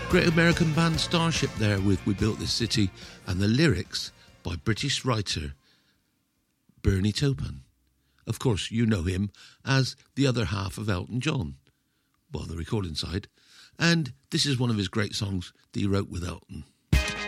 Great American band Starship there with We Built This City, and the lyrics by British writer Bernie Taupin. Of course, you know him as the other half of Elton John. Well, the recording side. And this is one of his great songs that he wrote with Elton.